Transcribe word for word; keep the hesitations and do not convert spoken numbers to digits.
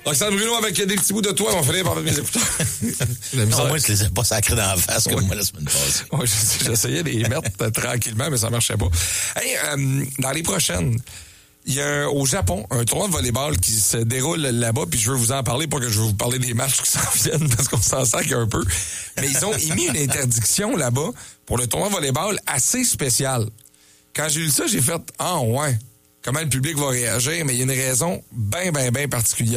Roxane Bruno avec des petits bouts de toi, on finit par mettre mes écouteurs. Non, moi, je les ai pas sacrés dans la face comme oui. moi la semaine passée. Ouais, j'essayais de les mettre tranquillement, mais ça marchait pas. Hey, euh, dans les prochaines, il y a au Japon un tournoi de volleyball qui se déroule là-bas, puis je veux vous en parler, pas que je veux vous parler des matchs qui s'en viennent, parce qu'on s'en sac un peu. Mais ils ont émis une interdiction là-bas pour le tournoi de volleyball assez spécial. Quand j'ai lu ça, j'ai fait « Ah ouais, comment le public va réagir? » Mais il y a une raison bien, bien, bien particulière.